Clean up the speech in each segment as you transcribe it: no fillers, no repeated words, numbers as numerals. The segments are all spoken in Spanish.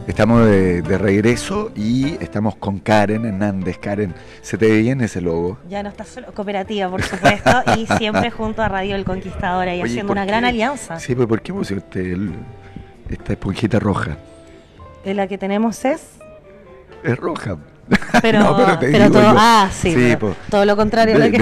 Estamos de regreso y estamos con Karen Hernández. Karen, ¿se te ve bien ese logo? Ya no está solo cooperativa, por supuesto, y siempre junto a Radio El Conquistador y Oye, haciendo ¿por una qué? gran alianza. Sí, pero ¿por qué pusiste esta esponjita roja? La que tenemos Es roja. pero, No, pero te pero digo todo, yo. sí, Sí, pero todo lo contrario a lo que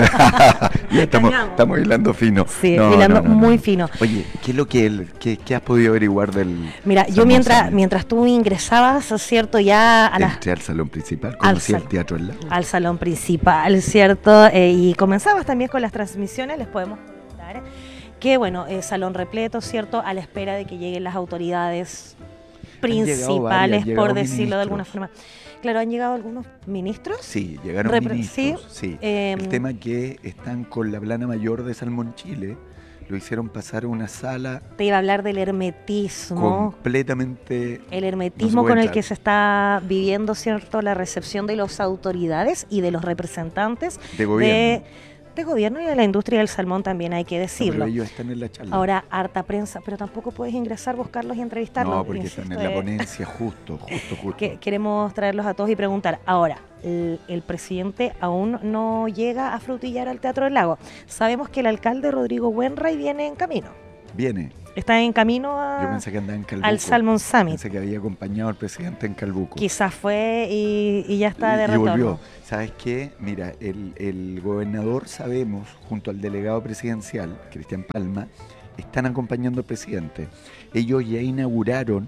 ya Engañamos. estamos hilando fino. Sí, hilando muy fino. Oye, ¿qué es lo qué has podido averiguar del Mira, yo Salmón Summit? mientras tú ingresabas, ¿cierto? Ya Entré al salón principal, conocí el teatro al lado. al salón principal, ¿cierto? Y comenzabas también con las transmisiones, les podemos comentar que, bueno, salón repleto, ¿cierto? A la espera de que lleguen las autoridades principales, por decirlo de alguna forma. Claro, ¿han llegado algunos ministros? Sí, llegaron ministros. Sí. El tema es que están con la plana mayor de Salmón Chile, lo hicieron pasar a una sala. Te iba a hablar del hermetismo. Completamente. El hermetismo con el que se está viviendo, ¿cierto? La recepción de las autoridades y de los representantes de gobierno. De gobierno y de la industria del salmón también hay que decirlo. No, pero ellos están en la charla. Ahora, harta prensa, pero tampoco puedes ingresar, buscarlos y entrevistarlos. No, porque están en la ponencia justo. Queremos traerlos a todos y preguntar. Ahora, el presidente aún no llega a frutillar al Teatro del Lago. Sabemos que el alcalde Rodrigo Wenray viene en camino. Está en camino Yo pensé que andaba en Calbuco, al Salmon Summit. Pensé que había acompañado al presidente en Calbuco. Quizás fue y ya está de retorno. Volvió. ¿Sabes qué? Mira, el gobernador, sabemos, junto al delegado presidencial, Cristian Palma, están acompañando al presidente. Ellos ya inauguraron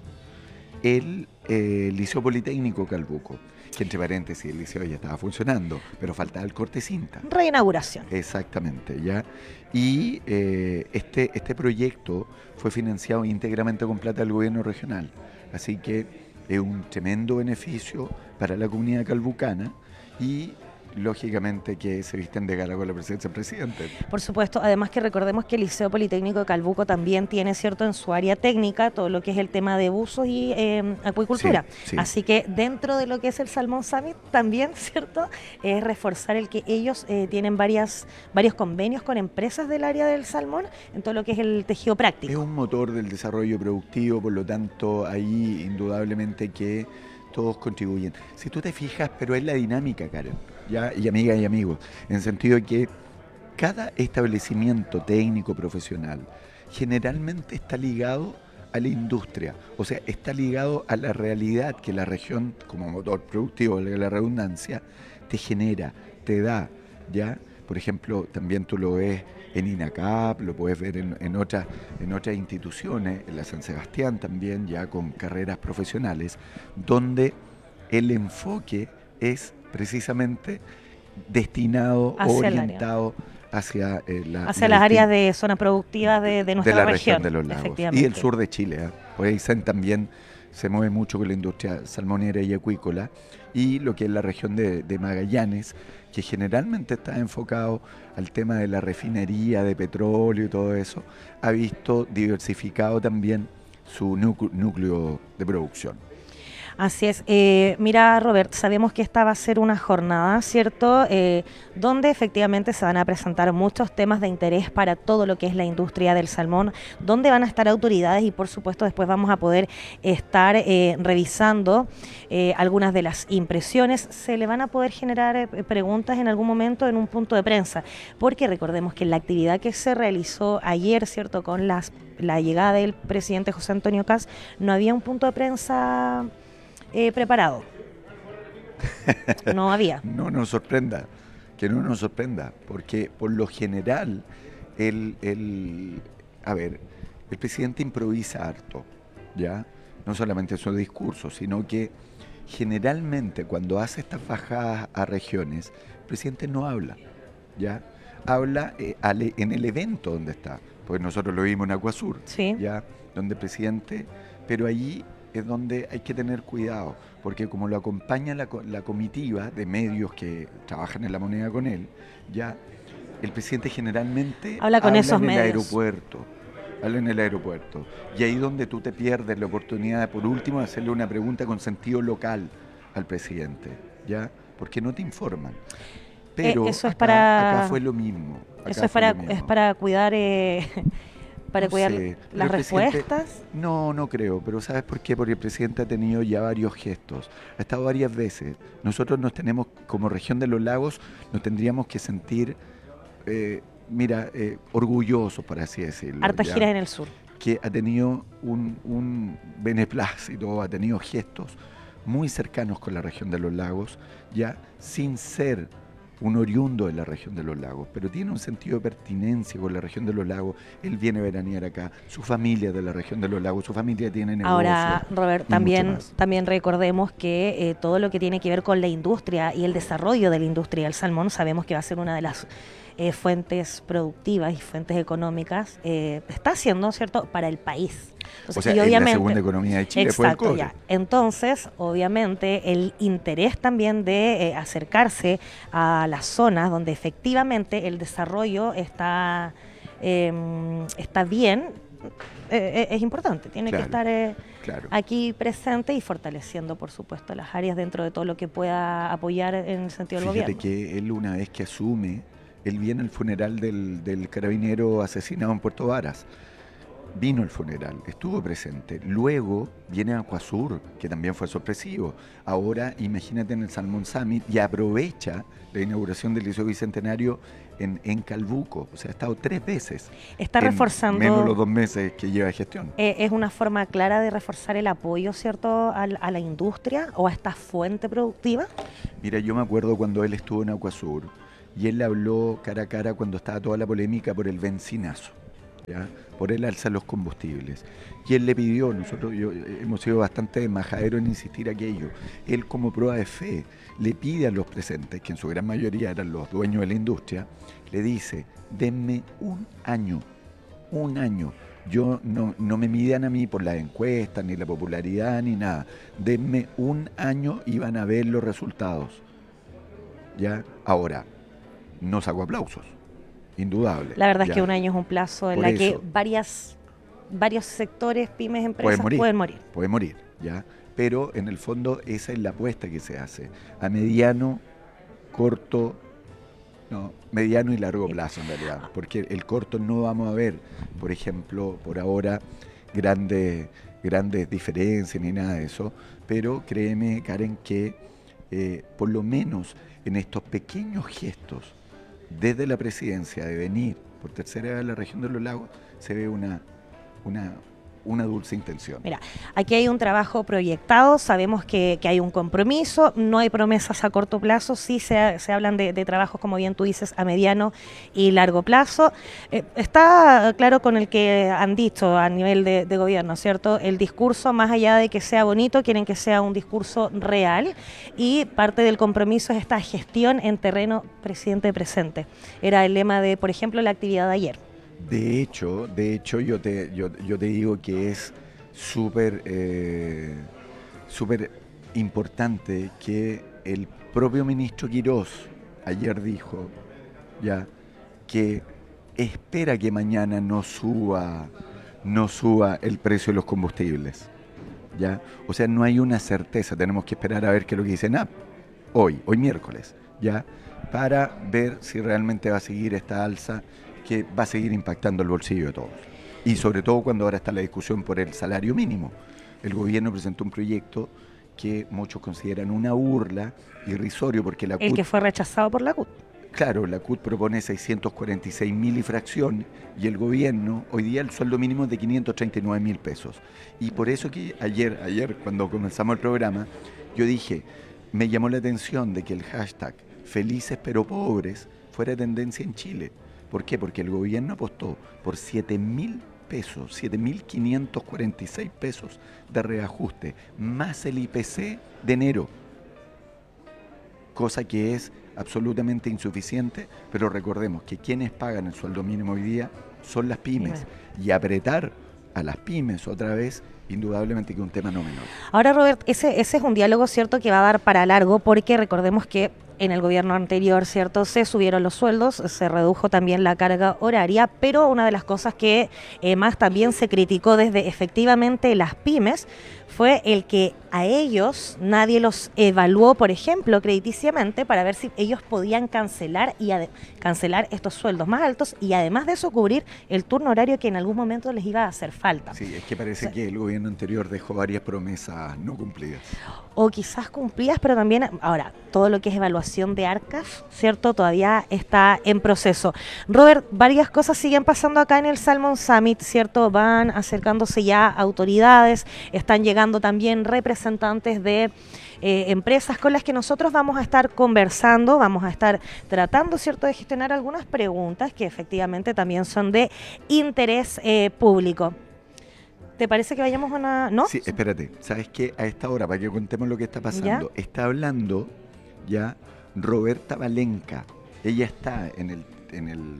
el Liceo Politécnico Calbuco, que entre paréntesis el liceo ya estaba funcionando, pero faltaba el corte cinta. Reinauguración. Exactamente, ¿ya? Y este proyecto fue financiado íntegramente con plata del gobierno regional, así que es un tremendo beneficio para la comunidad calbucana y lógicamente que se visten de gala con la presencia del presidente. Por supuesto, además que recordemos que el Liceo Politécnico de Calbuco también tiene, ¿cierto?, en su área técnica todo lo que es el tema de buzos y acuicultura. Sí. Así que dentro de lo que es el Salmón Summit también, ¿cierto?, es reforzar el que ellos tienen varios convenios con empresas del área del salmón en todo lo que es el tejido práctico. Es un motor del desarrollo productivo, por lo tanto ahí indudablemente que todos contribuyen. Si tú te fijas, pero es la dinámica, Karen, ¿ya? Y amigas y amigos, en el sentido de que cada establecimiento técnico profesional generalmente está ligado a la industria, o sea, está ligado a la realidad que la región, como motor productivo, la redundancia, te genera, te da, ¿ya? Por ejemplo, también tú lo ves en INACAP, lo puedes ver en otras instituciones, en la San Sebastián también, ya con carreras profesionales, donde el enfoque es precisamente destinado o orientado hacia las áreas de zona productiva de nuestra región de los lagos y el sur de Chile. Por ahí también se mueve mucho con la industria salmonera y acuícola, y lo que es la región de Magallanes, que generalmente está enfocado al tema de la refinería de petróleo y todo eso, ha visto diversificado también su núcleo de producción. Así es. Mira, Robert, sabemos que esta va a ser una jornada, ¿cierto?, donde efectivamente se van a presentar muchos temas de interés para todo lo que es la industria del salmón, donde van a estar autoridades y, por supuesto, después vamos a poder estar revisando algunas de las impresiones. Se le van a poder generar preguntas en algún momento en un punto de prensa, porque recordemos que la actividad que se realizó ayer, ¿cierto?, con la llegada del presidente José Antonio Kast, no había un punto de prensa preparado. No había. No nos sorprenda, porque por lo general el presidente improvisa harto, ¿ya? No solamente en su discurso, sino que generalmente cuando hace estas bajadas a regiones, el presidente no habla, ¿ya? Habla en el evento donde está, porque nosotros lo vimos en Aguasur, sí, ¿ya? Donde el presidente, pero allí es donde hay que tener cuidado, porque como lo acompaña la comitiva de medios que trabajan en la moneda con él, ya el presidente generalmente habla con esos en el medios. Habla en el aeropuerto. Y ahí donde tú te pierdes la oportunidad, por último, de hacerle una pregunta con sentido local al presidente, ¿ya? Porque no te informan. Pero eso es acá fue lo mismo. Eso es para cuidar para No cuidar sé, pero las el presidente, respuestas. no, no creo, pero ¿sabes por qué? Porque el presidente ha tenido ya varios gestos, ha estado varias veces. Nosotros nos tenemos, como región de los lagos, nos tendríamos que sentir, orgullosos, por así decirlo, Hartas ¿ya? giras en el sur. Que ha tenido un beneplácito, ha tenido gestos muy cercanos con la región de los lagos, ya sin ser un oriundo de la región de los lagos, pero tiene un sentido de pertinencia con la región de los lagos. Él viene a veranear acá, su familia es de la región de los lagos, su familia tiene negocios Ahora, Robert, y mucho también, más. también recordemos que todo lo que tiene que ver con la industria y el desarrollo de la industria del salmón, sabemos que va a ser una de las fuentes productivas y fuentes económicas, está haciendo, ¿cierto?, para el país. O Entonces, sea, y es la obviamente, segunda economía de Chile después del exacto, cobre. ya. Entonces, obviamente, el interés también de acercarse a las zonas donde efectivamente el desarrollo está bien, es importante. Tiene que Claro, estar claro. aquí presente y fortaleciendo, por supuesto, las áreas dentro de todo lo que pueda apoyar en el sentido del Fíjate gobierno. que él una vez que asume, él viene al funeral del carabinero asesinado en Puerto Varas. Vino al funeral, estuvo presente. Luego viene a Acuasur, que también fue sorpresivo. Ahora imagínate en el Salmon Summit y aprovecha la inauguración del Liceo Bicentenario en Calbuco. O sea, ha estado 3 veces Está en menos de los reforzando, 2 meses que lleva de gestión. es una forma clara de reforzar el apoyo, ¿cierto?, a la industria o a esta fuente productiva. Mira, yo me acuerdo cuando él estuvo en Acuasur y él habló cara a cara cuando estaba toda la polémica por el bencinazo, ¿ya? Por el alza de los combustibles. Y él le pidió, hemos sido bastante majaderos en insistir aquello, él como prueba de fe le pide a los presentes, que en su gran mayoría eran los dueños de la industria, le dice, denme un año. Yo no me midan a mí por las encuestas, ni la popularidad, ni nada. Denme un año y van a ver los resultados. ¿Ya? Ahora, no saco aplausos, indudable. La verdad es ¿ya? que un año es un plazo en Por la que eso, varios sectores, pymes, puede empresas morir, pueden morir. puede morir, ¿ya? Pero en el fondo esa es la apuesta que se hace, a mediano, corto, no, mediano y largo plazo en realidad, porque el corto no vamos a ver, por ejemplo, por ahora, grandes diferencias ni nada de eso, pero créeme, Karen, que por lo menos en estos pequeños gestos, desde la presidencia de venir por tercera vez a la región de los lagos, se ve una, una dulce intención. Mira, aquí hay un trabajo proyectado, sabemos que hay un compromiso, no hay promesas a corto plazo, sí se hablan de trabajos, como bien tú dices, a mediano y largo plazo. Está claro con el que han dicho a nivel de gobierno, ¿cierto? El discurso, más allá de que sea bonito, quieren que sea un discurso real y parte del compromiso es esta gestión en terreno presidente presente. Era el lema de, por ejemplo, la actividad de ayer. De hecho yo te digo que es súper importante que el propio ministro Quirós ayer dijo ya que espera que mañana no suba el precio de los combustibles. ¿Ya? O sea, no hay una certeza, tenemos que esperar a ver qué es lo que dice NAP hoy miércoles, ¿ya? Para ver si realmente va a seguir esta alza que va a seguir impactando el bolsillo de todos. Y sobre todo cuando ahora está la discusión por el salario mínimo. El gobierno presentó un proyecto que muchos consideran una burla, irrisorio, porque la El CUT, que fue rechazado por la CUT. claro, la CUT propone 646.000 y fracción y el gobierno, hoy día el sueldo mínimo es de 539.000 pesos. Y por eso que ayer cuando comenzamos el programa, yo dije, me llamó la atención de que el hashtag felices pero pobres fuera tendencia en Chile. ¿Por qué? Porque el gobierno apostó por 7.000 pesos, 7.546 pesos de reajuste, más el IPC de enero, cosa que es absolutamente insuficiente, pero recordemos que quienes pagan el sueldo mínimo hoy día son las pymes, y apretar a las pymes otra vez, indudablemente que es un tema no menor. Ahora, Robert, ese es un diálogo, ¿cierto?, que va a dar para largo, porque recordemos que en el gobierno anterior, ¿cierto?, se subieron los sueldos, se redujo también la carga horaria, pero una de las cosas que más también se criticó desde efectivamente las pymes fue el que a ellos nadie los evaluó, por ejemplo, crediticiamente, para ver si ellos podían cancelar cancelar estos sueldos más altos y además de eso cubrir el turno horario que en algún momento les iba a hacer falta. Sí, es que parece que el gobierno anterior dejó varias promesas no cumplidas. O quizás cumplidas, pero también, ahora, todo lo que es evaluación de arcas, ¿cierto? Todavía está en proceso. Robert, varias cosas siguen pasando acá en el Salmon Summit, ¿cierto? Van acercándose ya autoridades, están llegando también representantes de empresas con las que nosotros vamos a estar conversando, vamos a estar tratando, ¿cierto?, de gestionar algunas preguntas que efectivamente también son de interés público. ¿Te parece que vayamos a una...? ¿No? Sí, espérate. ¿Sabes qué? A esta hora, para que contemos lo que está pasando, ¿Ya? está hablando ya Roberta Valenca. Ella está en el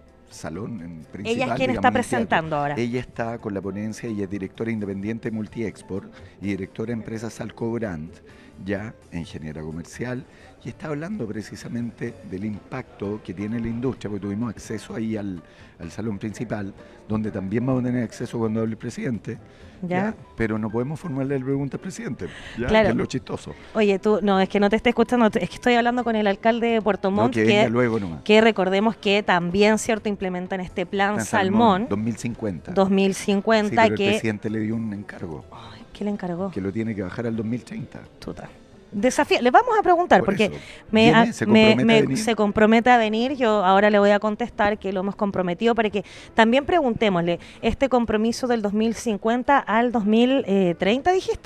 salón principal. Ella es quien está presentando ahora. Ella está con la ponencia, ella es directora independiente de Multiexport y directora de empresas Salcobrand, ya ingeniera comercial, y está hablando precisamente del impacto que tiene la industria, porque tuvimos acceso ahí al salón principal, donde también vamos a tener acceso cuando hable el presidente, ¿Ya? pero no podemos formularle preguntas al presidente, ¿ya? Claro. Que es lo chistoso. Oye, tú, no, es que no te esté escuchando, es que estoy hablando con el alcalde de Puerto Montt, No, que venga luego nomás. que recordemos que también, ¿cierto?, implementan este plan Salmón 2050. 2050, Sí, pero que... el presidente le dio un encargo, Ay, ¿qué le encargó? que lo tiene que bajar al 2030. Tuta. Desafío, le vamos a preguntar, Por porque eso. se compromete a venir, yo ahora le voy a contestar que lo hemos comprometido para que también preguntémosle, este compromiso del 2050 al 2030, ¿dijiste?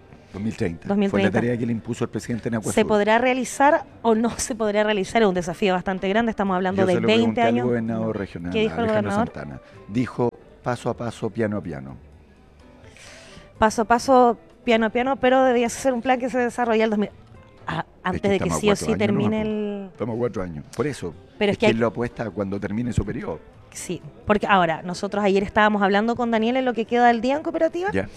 2030. 2030. Fue la tarea que le impuso el presidente en Acuazú. ¿Se podrá realizar o no se podrá realizar? Es un desafío bastante grande, estamos hablando de 20 años. Al gobernador regional, ¿Qué dijo el Alejandro gobernador? Santana. Dijo paso a paso, piano a piano. Paso a paso, piano a piano, pero debía ser un plan que se desarrolla el 2000. Antes de que sí o sí termine el... Estamos 4 años. Por eso, pero es que él lo apuesta cuando termine su periodo. Sí, porque ahora, nosotros ayer estábamos hablando con Daniel en lo que queda del día en cooperativa. Ya.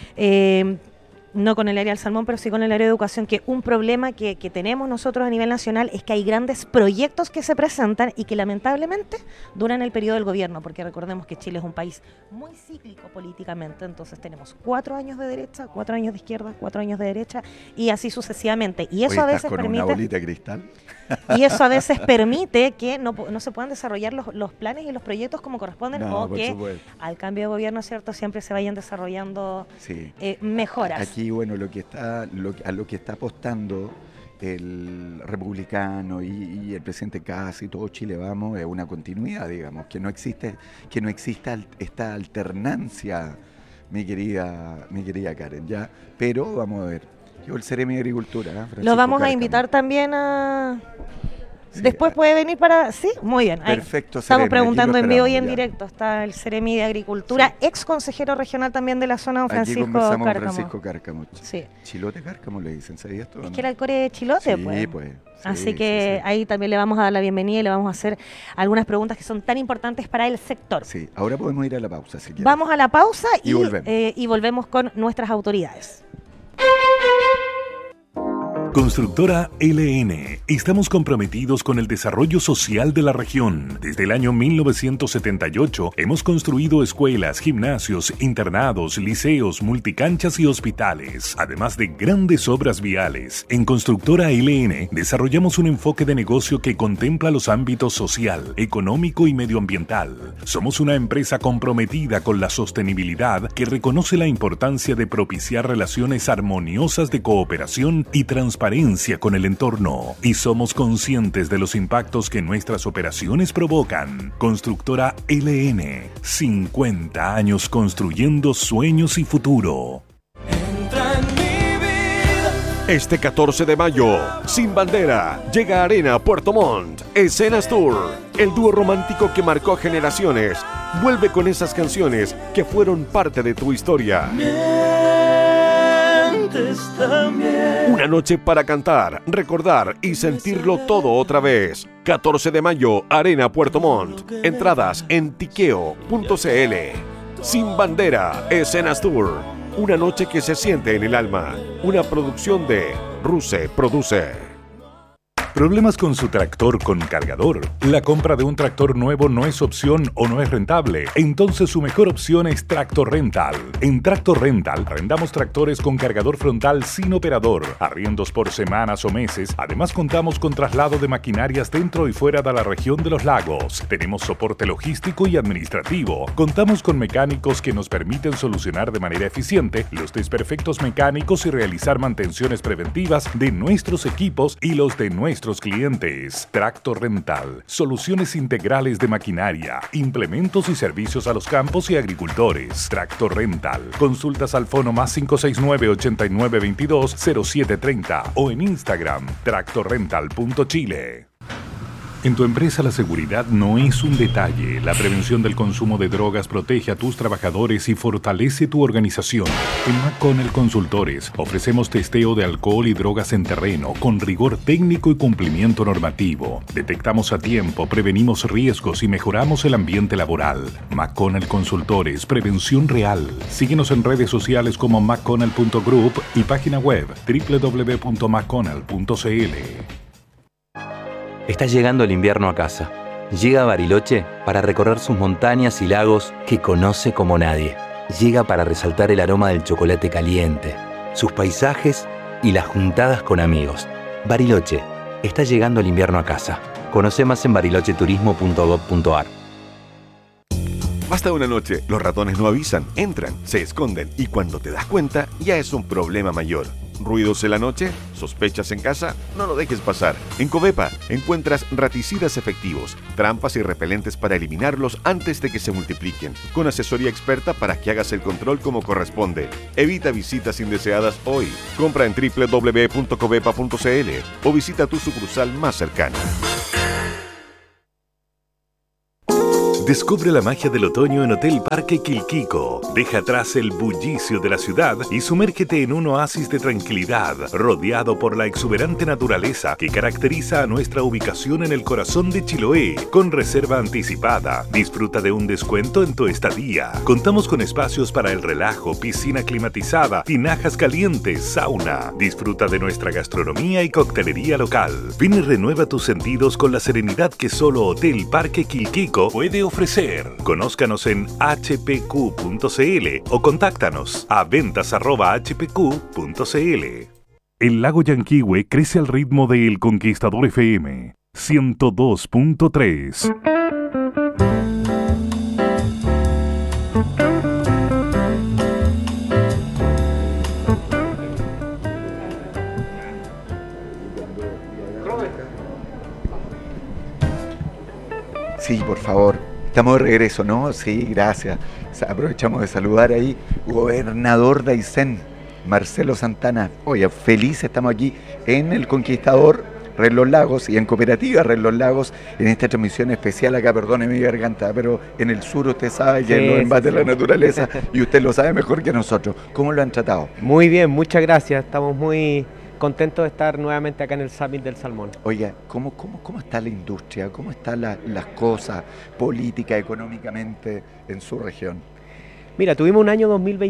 No con el área del salmón, pero sí con el área de educación, que un problema que tenemos nosotros a nivel nacional es que hay grandes proyectos que se presentan y que lamentablemente duran el periodo del gobierno, porque recordemos que Chile es un país muy cíclico políticamente, entonces tenemos 4 años de derecha, 4 años de izquierda, 4 años de derecha y así sucesivamente. Y eso Oye, a veces con permite... una bolita de cristal. Y eso a veces permite que no se puedan desarrollar los planes y los proyectos como corresponden, o que al cambio de gobierno, ¿cierto?, siempre se vayan desarrollando mejoras. Aquí, bueno, a lo que está apostando el republicano y el presidente Kast y todo Chile Vamos es una continuidad, digamos, que no exista esta alternancia, mi querida Karen, ya, pero vamos a ver. Yo el Ceremi de Agricultura, Lo vamos a invitar también a... Sí, después puede venir para... Sí, muy bien. Perfecto. Estamos preguntando en vivo y en directo. Está el Ceremi de Agricultura, ex consejero regional también de la zona, don Francisco Cárcamo. Aquí conversamos Francisco Cárcamo. Sí. Chilote Cárcamo le dicen, ¿sabías tú? Es que era el core de Chilote, sí, pues. Sí, así que ahí también le vamos a dar la bienvenida y le vamos a hacer algunas preguntas que son tan importantes para el sector. Sí, ahora podemos ir a la pausa, si quieres. Vamos a la pausa y volvemos con nuestras autoridades. Constructora LN. Estamos comprometidos con el desarrollo social de la región. Desde el año 1978 hemos construido escuelas, gimnasios, internados, liceos, multicanchas y hospitales, además de grandes obras viales. En Constructora LN desarrollamos un enfoque de negocio que contempla los ámbitos social, económico y medioambiental. Somos una empresa comprometida con la sostenibilidad que reconoce la importancia de propiciar relaciones armoniosas de cooperación y transparencia con el entorno, y somos conscientes de los impactos que nuestras operaciones provocan. Constructora LN, 50 años construyendo sueños y futuro. Este 14 de mayo, Sin Bandera, llega a Arena Puerto Montt, Escenas Tour. El dúo romántico que marcó generaciones vuelve con esas canciones que fueron parte de tu historia. Una noche para cantar, recordar y sentirlo todo otra vez. 14 de mayo, Arena Puerto Montt. Entradas en tiqueo.cl. Sin Bandera, Escenas Tour. Una noche que se siente en el alma. Una producción de Ruse Produce. ¿Problemas con su tractor con cargador? ¿La compra de un tractor nuevo no es opción o no es rentable? Entonces su mejor opción es Tractor Rental. En Tractor Rental arrendamos tractores con cargador frontal sin operador, arriendos por semanas o meses. Además contamos con traslado de maquinarias dentro y fuera de la región de los lagos. Tenemos soporte logístico y administrativo. Contamos con mecánicos que nos permiten solucionar de manera eficiente los desperfectos mecánicos y realizar mantenciones preventivas de nuestros equipos y los de nuestros clientes. Tractor Rental, soluciones integrales de maquinaria, implementos y servicios a los campos y agricultores. Tractor Rental, consultas al fono más 569-8922-0730 o en Instagram, tractorrental.chile. En tu empresa la seguridad no es un detalle. La prevención del consumo de drogas protege a tus trabajadores y fortalece tu organización. En McConnell Consultores ofrecemos testeo de alcohol y drogas en terreno con rigor técnico y cumplimiento normativo. Detectamos a tiempo, prevenimos riesgos y mejoramos el ambiente laboral. McConnell Consultores, prevención real. Síguenos en redes sociales como mcconnell.group y página web www.mcconnell.cl. Está llegando el invierno a casa. Llega a Bariloche para recorrer sus montañas y lagos que conoce como nadie. Llega para resaltar el aroma del chocolate caliente, sus paisajes y las juntadas con amigos. Bariloche, está llegando el invierno a casa. Conoce más en barilocheturismo.gov.ar. Basta una noche, los ratones no avisan, entran, se esconden y cuando te das cuenta ya es un problema mayor. ¿Ruidos en la noche? ¿Sospechas en casa? No lo dejes pasar. En Covepa encuentras raticidas efectivos, trampas y repelentes para eliminarlos antes de que se multipliquen, con asesoría experta para que hagas el control como corresponde. Evita visitas indeseadas hoy. Compra en www.covepa.cl o visita tu sucursal más cercana. Descubre la magia del otoño en Hotel Parque Quilquico. Deja atrás el bullicio de la ciudad y sumérgete en un oasis de tranquilidad, rodeado por la exuberante naturaleza que caracteriza a nuestra ubicación en el corazón de Chiloé. Con reserva anticipada, disfruta de un descuento en tu estadía. Contamos con espacios para el relajo, piscina climatizada, tinajas calientes, sauna. Disfruta de nuestra gastronomía y coctelería local. Ven y renueva tus sentidos con la serenidad que solo Hotel Parque Quilquico puede ofrecer. Conózcanos en hpq.cl o contáctanos a ventas@hpq.cl. El lago Yanquihue crece al ritmo de El Conquistador FM 102.3. Sí, por favor. Estamos de regreso, ¿no? Sí, gracias. Aprovechamos de saludar ahí, gobernador de Aysén, Marcelo Santana. Oye, feliz estamos aquí en El Conquistador, Red Los Lagos, y en Cooperativa Red Los Lagos, en esta transmisión especial acá, perdone mi garganta, pero en el sur usted sabe que los embates de la naturaleza, y usted lo sabe mejor que nosotros. ¿Cómo lo han tratado? Muy bien, muchas gracias. Estamos muy contentos de estar nuevamente acá en el Summit del Salmón. Oiga, ¿cómo está la industria? ¿Cómo están las cosas política, económicamente en su región? Mira, tuvimos un año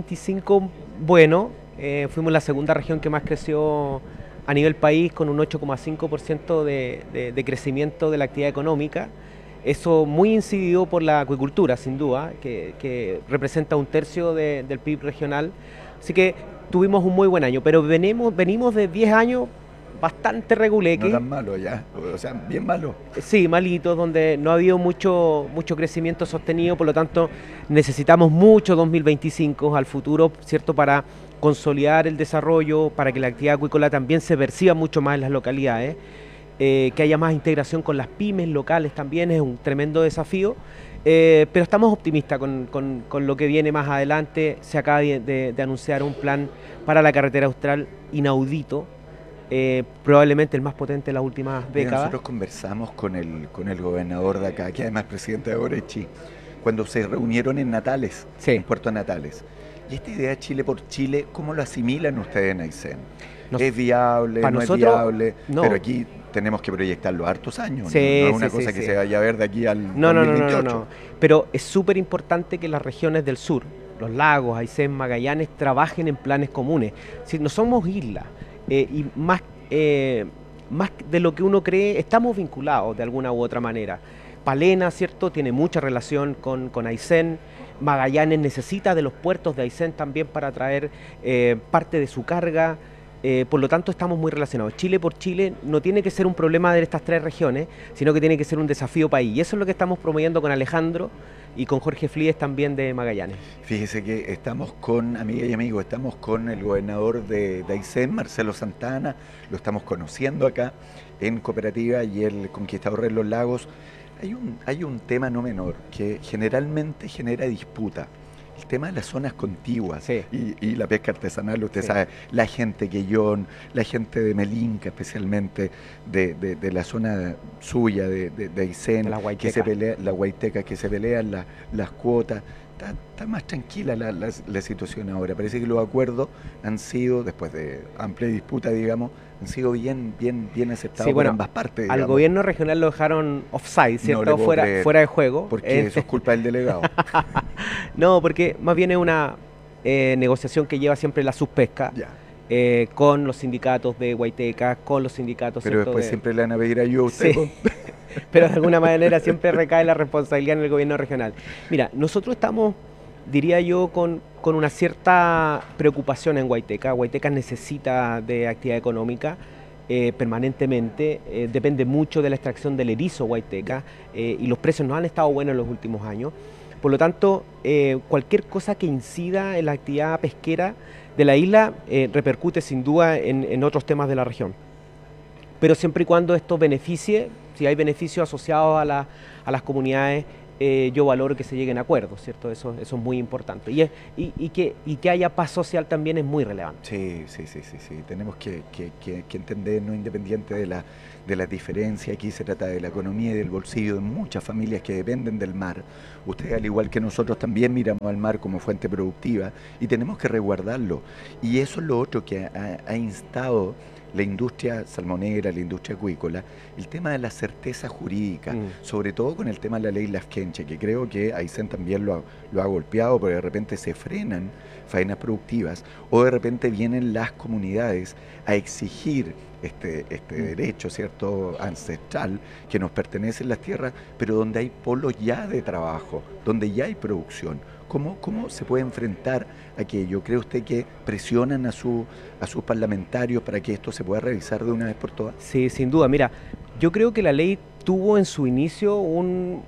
2025 bueno. Fuimos la segunda región que más creció a nivel país, con un 8,5% de crecimiento de la actividad económica. Eso muy incidido por la acuicultura, sin duda, que representa un tercio del PIB regional. Así que tuvimos un muy buen año, pero venimos de 10 años bastante reguleque. No tan malo ya, o sea, bien malo. Sí, malitos, donde no ha habido mucho crecimiento sostenido, por lo tanto necesitamos mucho 2025 al futuro, ¿cierto?, para consolidar el desarrollo, para que la actividad acuícola también se perciba mucho más en las localidades, que haya más integración con las pymes locales también, es un tremendo desafío. Pero estamos optimistas con lo que viene más adelante. Se acaba de anunciar un plan para la carretera austral inaudito, probablemente el más potente de las últimas décadas. Nosotros conversamos con el gobernador de acá, que además es presidente de Orechi, cuando se reunieron en Natales, sí, en Puerto Natales. Y esta idea Chile por Chile, ¿cómo lo asimilan ustedes en Aysén? ¿Es viable, no es viable? No. Pero aquí tenemos que proyectarlo hartos años, sí, no es una cosa que se vaya a ver de aquí al 2028. No. Pero es súper importante que las regiones del sur, los lagos, Aysén, Magallanes, trabajen en planes comunes. Si no somos islas, y más más de lo que uno cree, estamos vinculados de alguna u otra manera. Palena, ¿cierto?, tiene mucha relación con Aysén. Magallanes necesita de los puertos de Aysén también para traer parte de su carga. Por lo tanto, estamos muy relacionados. Chile por Chile no tiene que ser un problema de estas 3 regiones, sino que tiene que ser un desafío país. Y eso es lo que estamos promoviendo con Alejandro y con Jorge Flíez también de Magallanes. Fíjese que estamos con, amigas y amigos, estamos con el gobernador de Aysén, Marcelo Santana, lo estamos conociendo acá en Cooperativa y el Conquistador de los Lagos. Hay un tema no menor que generalmente genera disputa. El tema de las zonas contiguas, sí, y la pesca artesanal, usted sí, sabe, la gente Quellón, la gente de Melinca especialmente, de la zona suya, de Aysén, que se pelea, la Guaiteca, que se pelean las cuotas. Está más tranquila la situación ahora. Parece que los acuerdos han sido, después de amplia disputa, digamos, han sido bien aceptados, sí, por ambas partes. Digamos. Al gobierno regional lo dejaron offside, ¿cierto? No fuera de juego. Porque eso es culpa del delegado. No, porque más bien es una negociación que lleva siempre la subpesca. Con los sindicatos de Guaiteca, con los sindicatos... Pero después siempre le van a pedir ayuda a usted. Sí. Pero de alguna manera siempre recae la responsabilidad en el gobierno regional. Mira, nosotros estamos, diría yo, con una cierta preocupación en Guaiteca. Guaiteca necesita de actividad económica permanentemente, depende mucho de la extracción del erizo Guaiteca y los precios no han estado buenos en los últimos años. Por lo tanto, cualquier cosa que incida en la actividad pesquera de la isla repercute sin duda en otros temas de la región. Pero siempre y cuando esto beneficie, si hay beneficios asociados a las comunidades, yo valoro que se lleguen a acuerdos, ¿cierto? Eso es muy importante. Y que haya paz social también es muy relevante. Sí. Tenemos que entendernos, independiente de la diferencia. Aquí se trata de la economía y del bolsillo de muchas familias que dependen del mar. Ustedes, al igual que nosotros, también miramos al mar como fuente productiva y tenemos que resguardarlo. Y eso es lo otro que ha instado la industria salmonera, la industria acuícola, el tema de la certeza jurídica, sobre todo con el tema de la ley Lafkenche, que creo que Aysén también lo ha golpeado, porque de repente se frenan faenas productivas, o de repente vienen las comunidades a exigir este derecho, ¿cierto?, ancestral, que nos pertenece en las tierras, pero donde hay polos ya de trabajo, donde ya hay producción. ¿Cómo se puede enfrentar aquello? ¿Cree usted que presionan a sus parlamentarios para que esto se pueda revisar de una vez por todas? Sí, sin duda. Mira, yo creo que la ley tuvo en su inicio un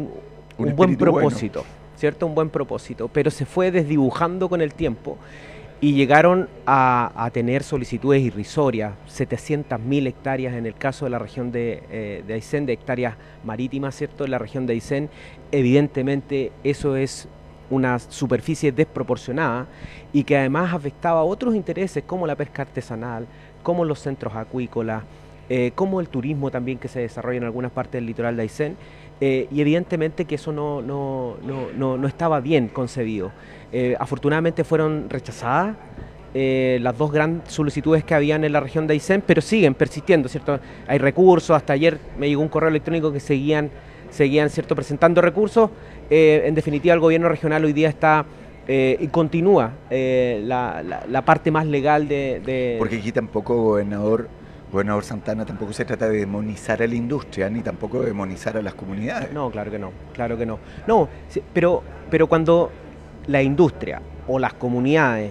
buen propósito, bueno, ¿cierto? Un buen propósito, pero se fue desdibujando con el tiempo y llegaron a tener solicitudes irrisorias, 700.000 hectáreas en el caso de la región de Aysén, de hectáreas marítimas, ¿cierto? En la región de Aysén, evidentemente eso es una superficie desproporcionada y que además afectaba a otros intereses como la pesca artesanal, como los centros acuícolas, como el turismo también que se desarrolla en algunas partes del litoral de Aysén, y evidentemente que eso no estaba bien concebido. Afortunadamente fueron rechazadas las 2 grandes solicitudes que habían en la región de Aysén, pero siguen persistiendo, ¿cierto? Hay recursos, hasta ayer me llegó un correo electrónico que seguían, ¿cierto?, presentando recursos. En definitiva, el gobierno regional hoy día está y continúa la parte más legal de... Porque aquí tampoco, gobernador Santana, tampoco se trata de demonizar a la industria, ni tampoco de demonizar a las comunidades. No, claro que no. No, pero cuando la industria o las comunidades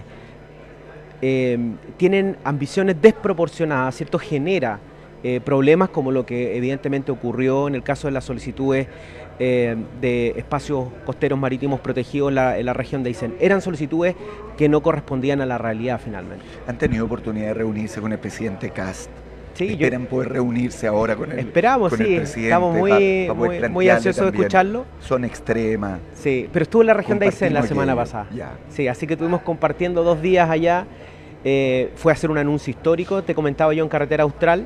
tienen ambiciones desproporcionadas, ¿cierto?, genera problemas como lo que evidentemente ocurrió en el caso de las solicitudes de espacios costeros marítimos protegidos en la región de Aysén. Eran solicitudes que no correspondían a la realidad finalmente. ¿Han tenido oportunidad de reunirse con el presidente Kast? Sí, ¿Esperan poder reunirse ahora con el presidente? Estamos muy ansiosos de escucharlo. Son extremas. Sí, pero estuvo en la región de Aysén la semana pasada. Ya. Sí, así que estuvimos compartiendo 2 días allá. Fue a hacer un anuncio histórico, te comentaba yo, en Carretera Austral.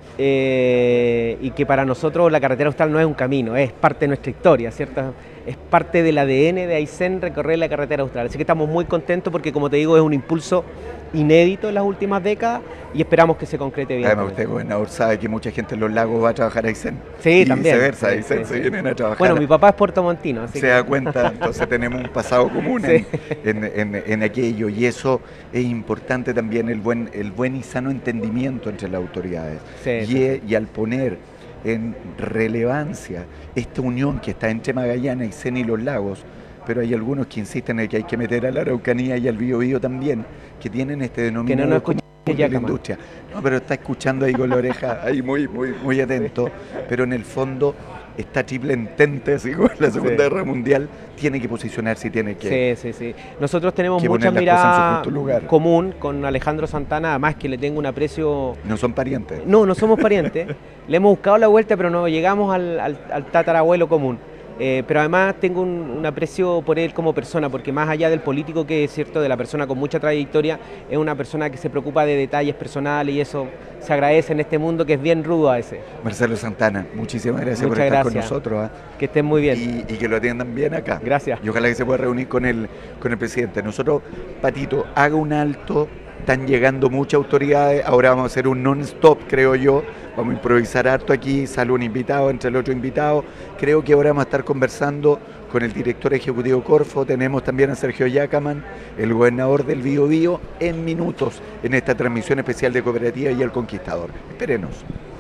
Y que para nosotros la Carretera Austral no es un camino, es parte de nuestra historia, ¿cierto? Es parte del ADN de Aysén recorrer la Carretera Austral. Así que estamos muy contentos porque, como te digo, es un impulso inédito en las últimas décadas y esperamos que se concrete bien. Además, usted, gobernador, sabe que mucha gente en los lagos va a trabajar a Aysén. Sí, y también. Viceversa, Sí, Aysén se vienen a trabajar. Bueno, mi papá es puertomontino, así se da cuenta, entonces tenemos un pasado común Sí. en aquello, y eso es importante también, el buen y sano entendimiento entre las autoridades. Sí. Y al poner en relevancia esta unión que está entre Magallanes, Aysén y los lagos, pero hay algunos que insisten en que hay que meter a la Araucanía y al Biobío también, que tienen este denominador no escucha común de la industria. No, pero está escuchando ahí con la oreja, ahí muy atento, pero en el fondo está triple entente, así como en la Segunda Guerra Mundial, tiene que posicionarse y tiene que... Sí. Nosotros tenemos que mucha poner las cosas en su mirada justo lugar. común con Alejandro Santana, además que le tengo un aprecio... No son parientes. No somos parientes. Le hemos buscado la vuelta, pero no llegamos al tatarabuelo común. Pero además tengo un aprecio por él como persona, porque más allá del político que es cierto, de la persona con mucha trayectoria, es una persona que se preocupa de detalles personales y eso se agradece en este mundo que es bien rudo a veces. Marcelo Santana, muchísimas gracias Muchas por estar gracias. con nosotros. Que estén muy bien. Y que lo atiendan bien acá. Gracias. Y ojalá que se pueda reunir con el presidente. Nosotros, Patito, haga un alto. Están llegando muchas autoridades, ahora vamos a hacer un non-stop, creo yo, vamos a improvisar harto aquí, sale un invitado entre el otro invitado, creo que ahora vamos a estar conversando con el director ejecutivo Corfo, tenemos también a Sergio Yacaman, el gobernador del Biobío, en minutos, en esta transmisión especial de Cooperativa y El Conquistador. Espérenos.